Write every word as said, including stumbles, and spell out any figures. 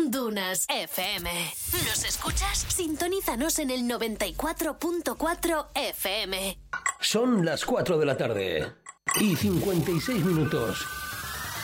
Dunas F M. ¿Nos escuchas? Sintonízanos en el noventa y cuatro punto cuatro F M. Son las cuatro de la tarde y cincuenta y seis minutos.